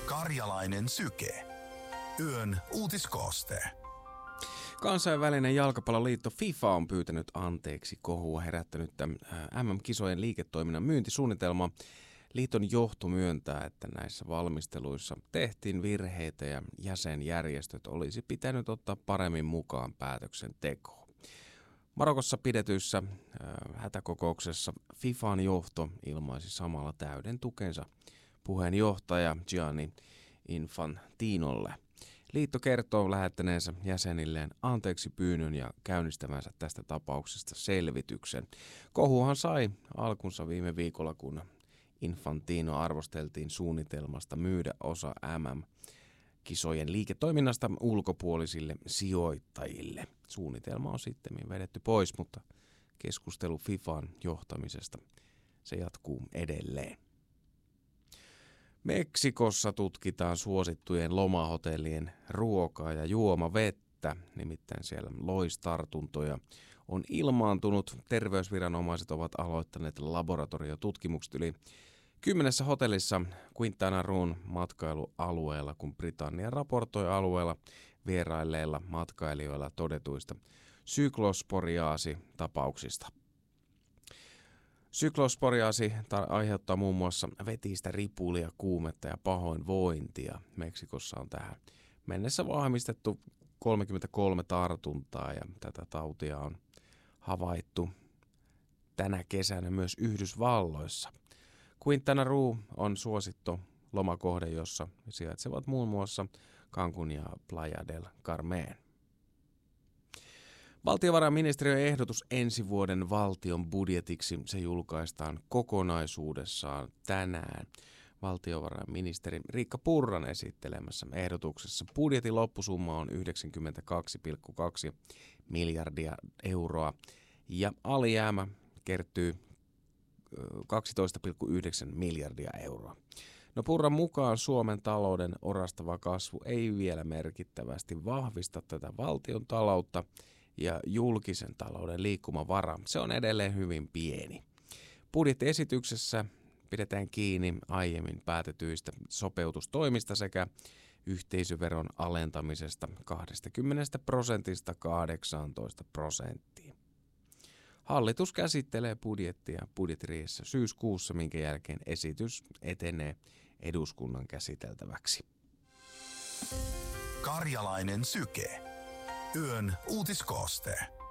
Karjalainen syke. Yön uutiskooste. Kansainvälinen jalkapalloliitto FIFA on pyytänyt anteeksi kohua herättänyttä MM-kisojen liiketoiminnan myyntisuunnitelmaa. Liiton johto myöntää, että näissä valmisteluissa tehtiin virheitä ja jäsenjärjestöt olisi pitänyt ottaa paremmin mukaan päätöksentekoon. Marokossa pidetyissä hätäkokouksessa FIFAn johto ilmaisi samalla täyden tukensa puheenjohtaja Gianni Infantinolle. Liitto kertoo lähettäneensä jäsenilleen anteeksi pyynnön ja käynnistävänsä tästä tapauksesta selvityksen. Kohuhan sai alkunsa viime viikolla, kun Infantino arvosteltiin suunnitelmasta myydä osa MM-kisojen liiketoiminnasta ulkopuolisille sijoittajille. Suunnitelma on sitten vedetty pois, mutta keskustelu FIFAn johtamisesta se jatkuu edelleen. Meksikossa tutkitaan suosittujen lomahotellien ruokaa ja juomavettä, nimittäin siellä loistartuntoja on ilmaantunut. Terveysviranomaiset ovat aloittaneet laboratoriotutkimukset yli 10 hotellissa Quintana Roon matkailualueella, kun Britannia raportoi alueella vierailleilla matkailijoilla todetuista syklosporiaasitapauksista. Syklosporiaasi aiheuttaa muun muassa vetistä ripulia, kuumetta ja pahoinvointia. Meksikossa on tähän mennessä vahvistettu 33 tartuntaa ja tätä tautia on havaittu tänä kesänä myös Yhdysvalloissa. Quintana Roo on suosittu lomakohde, jossa sijaitsevat muun muassa Cancún ja Playa del Carmen. Valtiovarainministeriön ehdotus ensi vuoden valtion budjetiksi se julkaistaan kokonaisuudessaan tänään. Valtiovarainministeri Riikka Purran esittelemässä ehdotuksessa budjetin loppusumma on 92,2 miljardia euroa ja alijäämä kertyy 12,9 miljardia euroa. No Purran mukaan Suomen talouden orastava kasvu ei vielä merkittävästi vahvista tätä valtion taloutta ja julkisen talouden liikkumavara, se on edelleen hyvin pieni. Budjettiesityksessä pidetään kiinni aiemmin päätetyistä sopeutustoimista sekä yhteisöveron alentamisesta 20% 18%. Hallitus käsittelee budjettia budjettiriihessä syyskuussa, minkä jälkeen esitys etenee eduskunnan käsiteltäväksi. Karjalainen syke. Yön uutiskooste.